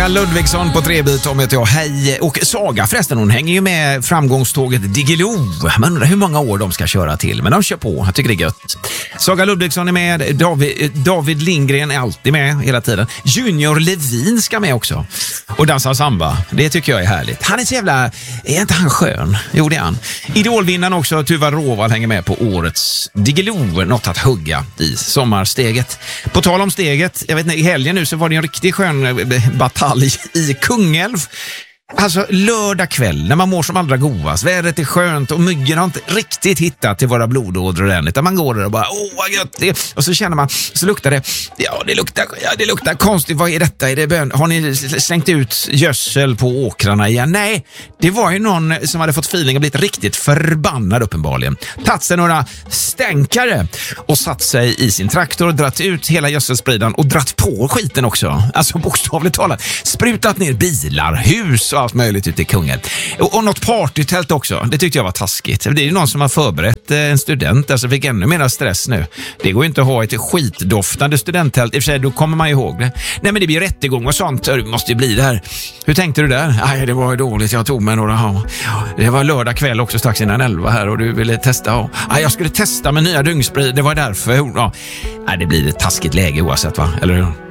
Ludvigsson på Trebit om jag. Hej. Och Saga förresten, hon hänger ju med framgångståget Diggiloo. Man undrar hur många år de ska köra till, men de kör på. Jag tycker det är gött. Saga Ludvigsson är med, David Lindgren är alltid med hela tiden. Junior Levin ska med också och dansa samba. Det tycker jag är härligt. Han är så jävla, är inte han skön? Jo, det är han. Idolvinnaren också, Tuva Råvall, hänger med på årets Diggiloo. Något att hugga i sommarsteget. På tal om steget, jag vet inte, i helgen nu så var det en riktigt skön batalj i Kungälv. Alltså lördag kväll när man mår som allra godast, vädret är skönt och myggen har inte riktigt hittat till våra blodådror än, utan man går där och bara vad gött det är. Och så känner man, så luktar det, det luktar konstigt, vad är detta? Är det bön? Har ni slängt ut gödsel på åkrarna igen? Nej, det var ju någon som hade fått feeling och blivit riktigt förbannad uppenbarligen. Tagit sig några stänkare och satt sig i sin traktor och dratt ut hela gödselspridan och dratt på skiten också. Alltså bokstavligt talat, sprutat ner bilar, hus och allt möjligt ute i Kungälv. Och något partytält också. Det tyckte jag var taskigt. Det är ju någon som har förberett en student där, så fick ännu mer stress nu. Det går ju inte att ha ett skitdoftande studenttält. I och för sig, då kommer man ihåg det. Nej, men det blir rättegång och sånt. Det måste ju bli det här. Hur tänkte du där? Nej, det var ju dåligt. Jag tog mig några. Det var lördag kväll också strax innan 11 här och du ville testa. Jag skulle testa med nya dyngspray. Det var därför. Nej, det blir ett taskigt läge oavsett, va? Eller hur?